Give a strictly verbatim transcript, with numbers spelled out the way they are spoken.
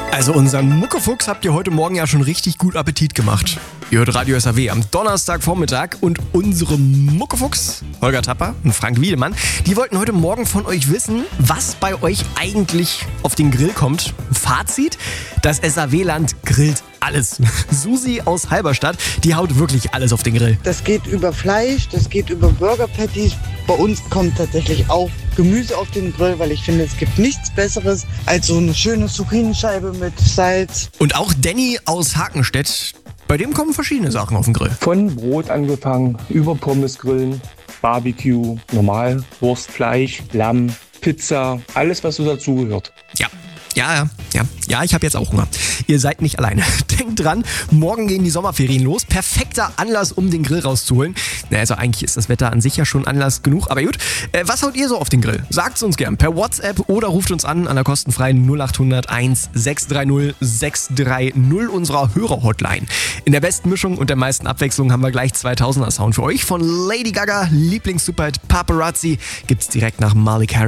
Also unseren Muckefuchs habt ihr heute Morgen ja schon richtig gut Appetit gemacht. Ihr hört Radio S A W am Donnerstagvormittag und unsere Muckefuchs, Holger Tapper und Frank Wiedemann, die wollten heute Morgen von euch wissen, was bei euch eigentlich auf den Grill kommt. Fazit, das S A W-Land grillt alles. Susi aus Halberstadt, die haut wirklich alles auf den Grill. Das geht über Fleisch, das geht über Burger Patties. Bei uns kommt tatsächlich auch Gemüse auf den Grill, weil ich finde, es gibt nichts Besseres als so eine schöne Zucchinischeibe mit Salz. Und auch Danny aus Hakenstedt, bei dem kommen verschiedene Sachen auf den Grill. Von Brot angefangen, über Pommes grillen, Barbecue, normal, Wurst, Fleisch, Lamm, Pizza, alles was so dazugehört. Ja. Ja, ja, ja, ja, ich habe jetzt auch Hunger. Ihr seid nicht alleine. Denkt dran, morgen gehen die Sommerferien los. Perfekter Anlass, um den Grill rauszuholen. Na, also eigentlich ist das Wetter an sich ja schon Anlass genug, aber gut. Äh, was haut ihr so auf den Grill? Sagt's uns gern per WhatsApp oder ruft uns an an der kostenfreien null acht hundert eins sechs drei null sechs drei null unserer Hörer-Hotline. In der besten Mischung und der meisten Abwechslung haben wir gleich zweitausender Sound für euch. Von Lady Gaga, Lieblings-Superhit Paparazzi, gibt's direkt nach Malik Harris.